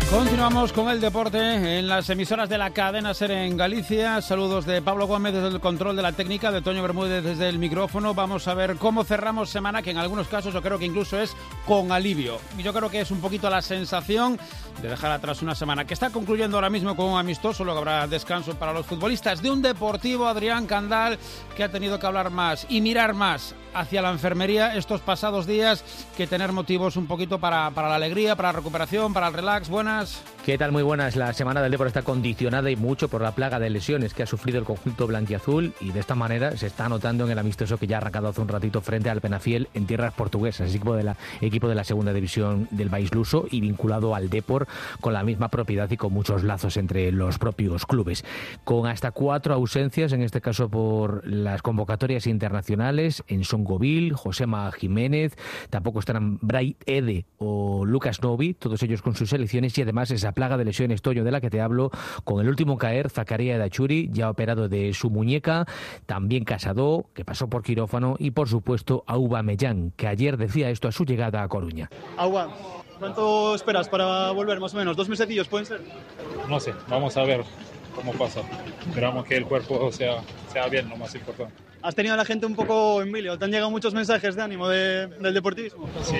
Continuamos con el deporte en las emisoras de la cadena SER en Galicia. Saludos de Pablo Gómez desde el control de la técnica, de Toño Bermúdez desde el micrófono. Vamos a ver cómo cerramos semana, que en algunos casos yo creo que incluso es con alivio. Yo creo que es un poquito la sensación de dejar atrás una semana que está concluyendo ahora mismo con un amistoso. Luego habrá descanso para los futbolistas de un Deportivo, Adrián Candal, que ha tenido que hablar más y mirar más hacia la enfermería estos pasados días que tener motivos un poquito para la alegría, para la recuperación, para el relax. Buenas. ¿Qué tal? Muy buenas. La semana del Depor está condicionada y mucho por la plaga de lesiones que ha sufrido el conjunto blanquiazul, y de esta manera se está notando en el amistoso que ya ha arrancado hace un ratito frente al Penafiel en tierras portuguesas, equipo de la segunda división del país luso y vinculado al Depor con la misma propiedad y con muchos lazos entre los propios clubes. Con hasta 4 ausencias, en este caso por las convocatorias internacionales, en Songovil, Josema Jiménez, tampoco estarán Bray Ede o Lucas Novi, todos ellos con sus selecciones, y además esa plaga de lesiones, Toño, de la que te hablo, con el último caer, Zakaria Dachuri, ya operado de su muñeca, también Casado, que pasó por quirófano, y por supuesto Aubameyang, que ayer decía esto a su llegada a Coruña. Agua, ¿cuánto esperas para volver más o menos? 2 mesecillos, ¿pueden ser? No sé, vamos a ver cómo pasa. Esperamos que el cuerpo sea bien, lo más importante. ¿Has tenido a la gente un poco en vilo? ¿Te han llegado muchos mensajes de ánimo del deportivismo? Sí,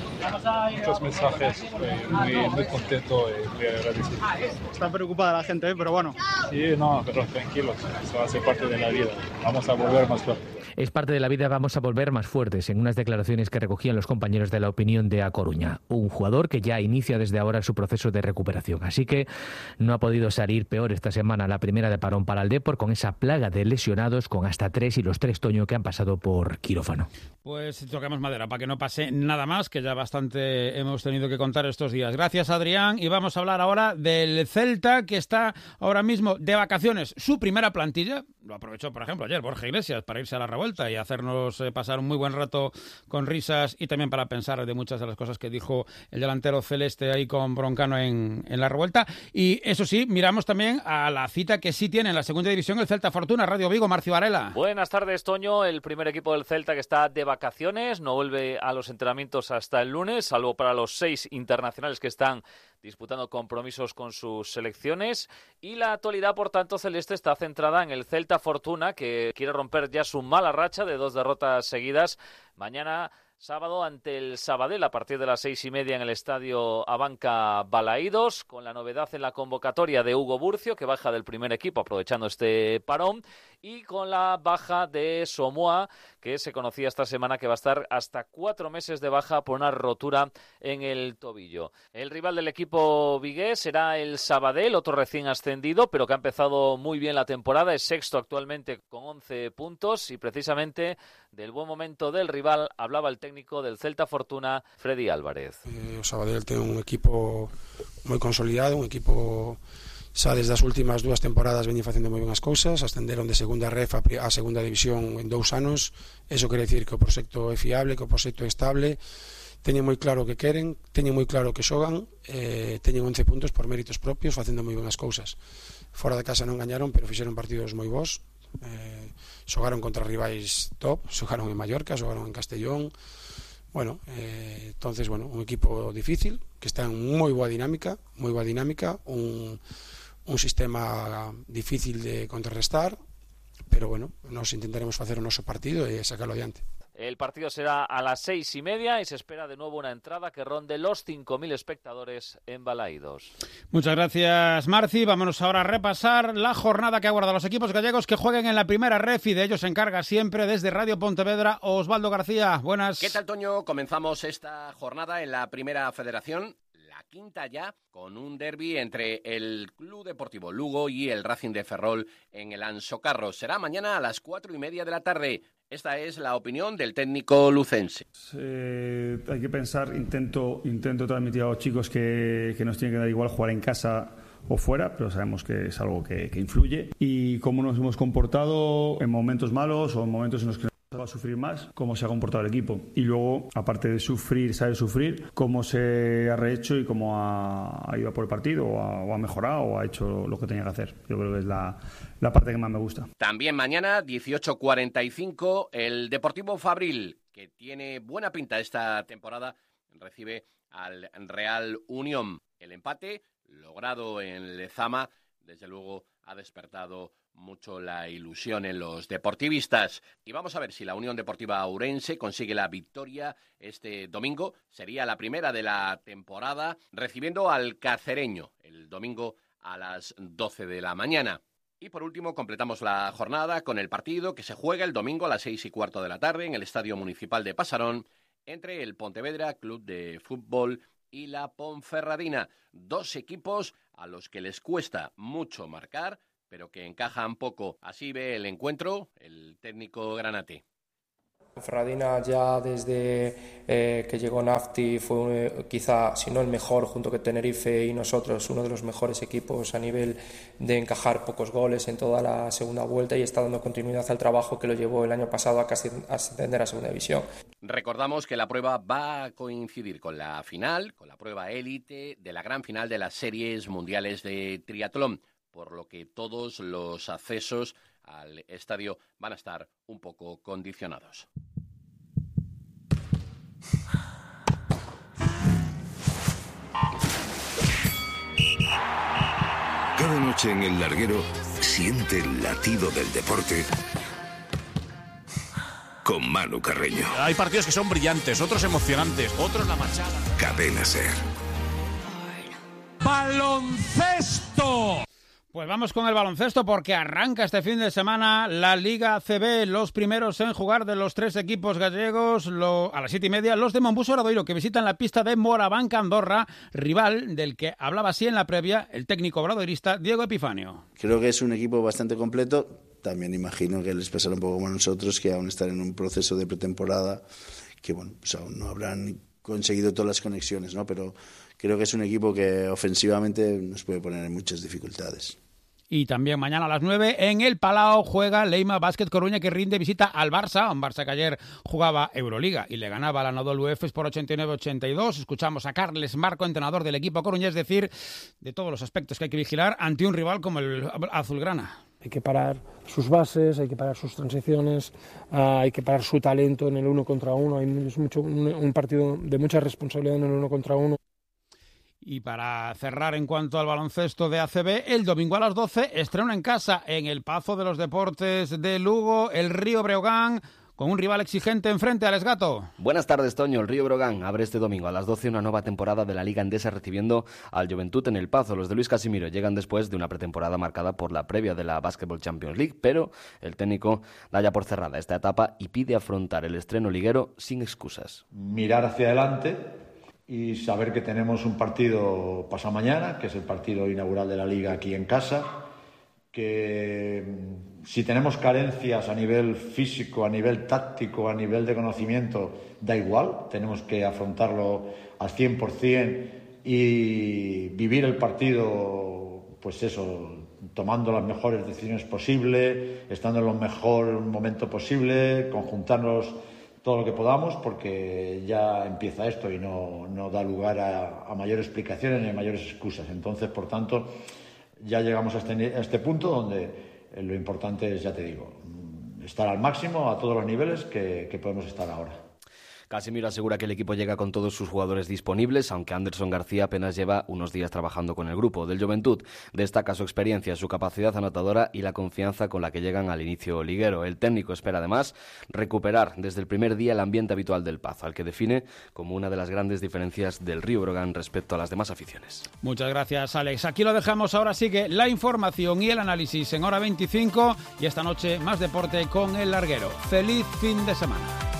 muchos mensajes, muy contento y muy agradecido. Está preocupada la gente, pero bueno. Sí, no, pero tranquilos, eso hace parte de la vida. Vamos a volver más fuertes. Es parte de la vida, vamos a volver más fuertes, en unas declaraciones que recogían los compañeros de La Opinión de A Coruña. Un jugador que ya inicia desde ahora su proceso de recuperación. Así que no ha podido salir peor esta semana la primera de parón para el Depor, con esa plaga de lesionados, con hasta 3 y los 3, Toño, que han pasado por quirófano. Pues tocamos madera para que no pase nada más, que ya bastante hemos tenido que contar estos días. Gracias, Adrián. Y vamos a hablar ahora del Celta, que está ahora mismo de vacaciones. Su primera plantilla lo aprovechó, por ejemplo, ayer Borja Iglesias para irse a la revuelta y hacernos pasar un muy buen rato con risas, y también para pensar de muchas de las cosas que dijo el delantero celeste ahí con Broncano en la revuelta. Y eso sí, miramos también a la cita que sí tiene en la segunda división el Celta Fortuna. Radio Vigo, Marcio Varela. Buenas tardes, Toño. El primer equipo del Celta que está de vacaciones, no vuelve a los entrenamientos hasta el lunes, salvo para los 6 internacionales que están disputando compromisos con sus selecciones, y la actualidad, por tanto, celeste está centrada en el Celta Fortuna, que quiere romper ya su mala racha de 2 derrotas seguidas. Mañana sábado ante el Sabadell a partir de las 6:30 en el estadio Abanca Balaídos, con la novedad en la convocatoria de Hugo Burcio, que baja del primer equipo aprovechando este parón, y con la baja de Somoa, que se conocía esta semana que va a estar hasta 4 meses de baja por una rotura en el tobillo. El rival del equipo vigués será el Sabadell, otro recién ascendido, pero que ha empezado muy bien la temporada, es sexto actualmente con 11 puntos, y precisamente del buen momento del rival hablaba el técnico del Celta Fortuna, Freddy Álvarez. O Sabadell ten un equipo moi consolidado, un equipo xa desde as últimas 2 temporadas veñen facendo moi ben as cousas, ascenderon de segunda ref a segunda división en 2 anos. Eso quere dicir que o proxecto é fiable, que o proxecto é estable, teñen moi claro o que queren, teñen moi claro o que xogan, teñen 11 puntos por méritos propios, facendo moi ben as cousas. Fora de casa non gañaron, pero fixeron partidos moi bons, xogaron contra rivais top, xogaron en Mallorca, xogaron en Castellón. Bueno, entonces, un equipo difícil, que está en moi boa dinámica, un sistema difícil de contrarrestar, pero nos intentaremos facer o noso partido e sacarlo adiante. El partido será a las 6:30 y se espera de nuevo una entrada que ronde los 5.000 espectadores en Balaídos. Muchas gracias, Marci. Vámonos ahora a repasar la jornada que aguarda a los equipos gallegos que jueguen en la primera ref, y de ellos se encarga siempre desde Radio Pontevedra Osvaldo García. Buenas. ¿Qué tal, Toño? Comenzamos esta jornada en la Primera Federación, la quinta ya, con un derbi entre el Club Deportivo Lugo y el Racing de Ferrol en el Anso Carro. Será mañana a las 4:30 de la tarde. Esta es la opinión del técnico lucense. Hay que pensar, intento transmitir a los chicos que nos tiene que dar igual jugar en casa o fuera, pero sabemos que es algo que influye. Y cómo nos hemos comportado en momentos malos o en momentos en los que va a sufrir más, cómo se ha comportado el equipo. Y luego, aparte de sufrir, saber sufrir, cómo se ha rehecho y cómo ha ido por el partido, o ha mejorado, o ha hecho lo que tenía que hacer. Yo creo que es la parte que más me gusta. También mañana, 18:45, el Deportivo Fabril, que tiene buena pinta esta temporada, recibe al Real Unión. El empate logrado en Lezama, desde luego ha despertado mucho la ilusión en los deportivistas. Y vamos a ver si la Unión Deportiva Ourense consigue la victoria este domingo. Sería la primera de la temporada, recibiendo al Cacereño el domingo a las 12 de la mañana. Y por último completamos la jornada con el partido que se juega el domingo a las 6:15 de la tarde en el Estadio Municipal de Pasarón entre el Pontevedra Club de Fútbol y la Ponferradina. Dos equipos a los que les cuesta mucho marcar, pero que encajan poco. Así ve el encuentro el técnico granate. Ponferradina ya desde que llegó Nafti fue quizá, si no el mejor, junto con Tenerife y nosotros, uno de los mejores equipos a nivel de encajar pocos goles en toda la segunda vuelta, y está dando continuidad al trabajo que lo llevó el año pasado a ascender a segunda división. Recordamos que la prueba va a coincidir con la final, con la prueba élite de la gran final de las series mundiales de triatlón, por lo que todos los accesos al estadio van a estar un poco condicionados. Cada noche en El Larguero siente el latido del deporte con Manu Carreño. Hay partidos que son brillantes, otros emocionantes, otros la machada. Cadena SER. ¡Baloncesto! Pues vamos con el baloncesto porque arranca este fin de semana la Liga ACB, los primeros en jugar de los tres equipos gallegos, a las 7:30, los de Monbus Obradoiro, que visitan la pista de Morabanca, Andorra, rival del que hablaba así en la previa el técnico obradoirista Diego Epifanio. Creo que es un equipo bastante completo, también imagino que les pesará un poco como a nosotros, que aún están en un proceso de pretemporada, que bueno, pues aún no habrán conseguido todas las conexiones, ¿no? Pero creo que es un equipo que ofensivamente nos puede poner en muchas dificultades. Y también mañana a las 9 en el Palau juega Leima Básquet Coruña, que rinde visita al Barça, un Barça que ayer jugaba Euroliga y le ganaba a la Anadolu Efes por 89-82. Escuchamos a Carles Marco, entrenador del equipo coruñés, es decir, de todos los aspectos que hay que vigilar ante un rival como el azulgrana. Hay que parar sus bases, hay que parar sus transiciones, hay que parar su talento en el 1 contra 1. Hay un partido de mucha responsabilidad en el 1 contra 1. Y para cerrar en cuanto al baloncesto de ACB, el domingo a las 12 estrena en casa en el Pazo de los Deportes de Lugo el Río Breogán, con un rival exigente enfrente al Esgato. Buenas tardes, Toño. El Río Breogán abre este domingo a las 12 una nueva temporada de la Liga Endesa recibiendo al Joventut en el Pazo. Los de Luis Casimiro llegan después de una pretemporada marcada por la previa de la Basketball Champions League, pero el técnico da ya por cerrada esta etapa y pide afrontar el estreno liguero sin excusas. Mirar hacia adelante y saber que tenemos un partido pasado mañana, que es el partido inaugural de la Liga aquí en casa, que si tenemos carencias a nivel físico, a nivel táctico, a nivel de conocimiento, da igual, tenemos que afrontarlo al 100% y vivir el partido, pues eso, tomando las mejores decisiones posibles, estando en lo mejor momento posible, conjuntarnos todo lo que podamos, porque ya empieza esto y no da lugar a mayores explicaciones ni a mayores excusas. Entonces, por tanto, ya llegamos a este punto donde lo importante es, ya te digo, estar al máximo a todos los niveles que podemos estar ahora. Casimiro asegura que el equipo llega con todos sus jugadores disponibles, aunque Anderson García apenas lleva unos días trabajando con el grupo. Del Joventut destaca su experiencia, su capacidad anotadora y la confianza con la que llegan al inicio liguero. El técnico espera además recuperar desde el primer día el ambiente habitual del Pazo, al que define como una de las grandes diferencias del Río Breogán respecto a las demás aficiones. Muchas gracias, Alex. Aquí lo dejamos. Ahora sigue la información y el análisis en Hora 25 y esta noche más deporte con El Larguero. ¡Feliz fin de semana!